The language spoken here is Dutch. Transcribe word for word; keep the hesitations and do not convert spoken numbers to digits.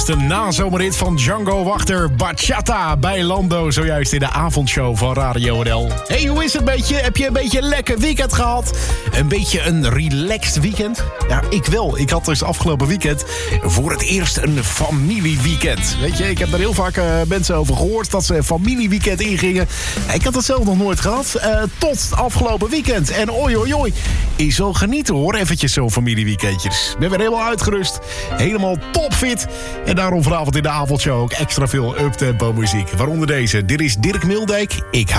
was de nazomerhit van Django Wachter, Bachata, bij Lando, zojuist in de avondshow van Radio N L. Hey, hoe is het beetje? Heb je een beetje een lekker weekend gehad? Een beetje een relaxed weekend? Ja, ik wel. Ik had dus afgelopen weekend voor het eerst een familieweekend. Weet je, ik heb er heel vaak uh, mensen over gehoord dat ze een familieweekend ingingen. Ik had dat zelf nog nooit gehad. Uh, tot afgelopen weekend. En oi, oi, oi. Is wel genieten hoor, eventjes zo'n familieweekendje. Dus ik ben weer helemaal uitgerust. Helemaal topfit. En daarom vanavond in de avondshow ook extra veel uptempo muziek. Waaronder deze. Dit is Dirk Mildijk. Ik